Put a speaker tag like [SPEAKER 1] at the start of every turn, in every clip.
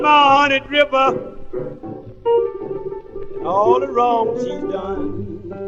[SPEAKER 1] Honey Dripper, and all the wrong she's done.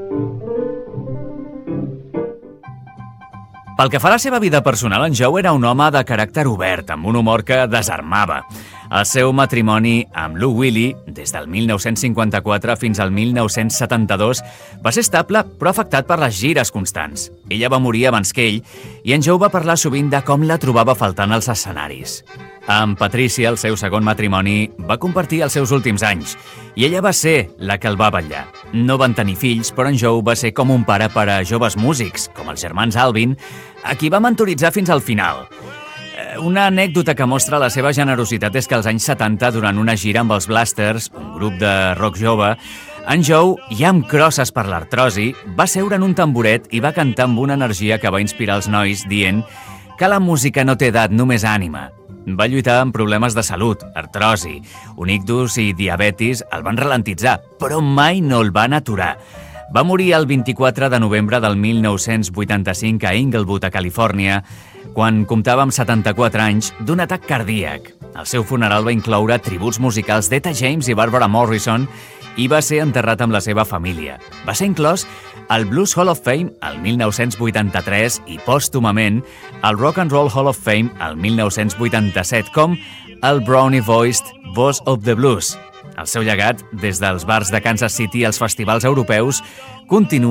[SPEAKER 2] Pel que fa a la seva vida personal, en Joe era un home de caràcter obert, amb un humor que desarmava. El seu matrimoni amb Lou Willie, des del 1954 fins al 1972, va ser estable però afectat per les gires constants. Ella va morir abans que ell i en Joe va parlar sovint de com la trobava faltant als escenaris. Amb Patricia, el seu segon matrimoni, va compartir els seus últims anys i ella va ser la que el va vetllar. No van tenir fills, però en Joe va ser com un pare per a joves músics, com els germans Alvin, a qui va mentoritzar fins al final. Una anècdota que mostra la seva generositat és que als anys 70, durant una gira amb els Blasters, un grup de rock jove, en Joe, ja amb crosses per l'artrosi, va seure en un tamboret i va cantar amb una energia que va inspirar els nois, dient que la música no té edat, només ànima. Va lluitar amb problemes de salut, artrosi, un ictus i diabetis el van ralentitzar, però mai no el van aturar. Va morir el 24 de novembre del 1985 a Inglewood, a Califòrnia, quan comptava amb 74 anys d'un atac cardíac. El seu funeral va incloure tributs musicals d'Etta James i Barbara Morrison i va ser enterrat amb la seva família. Va ser inclòs al Blues Hall of Fame el 1983 i pòstumament al Rock and Roll Hall of Fame el 1987 com el Brownie-voiced Boss of the Blues. El seu llegat, des dels bars de Kansas City als festivals europeus, continua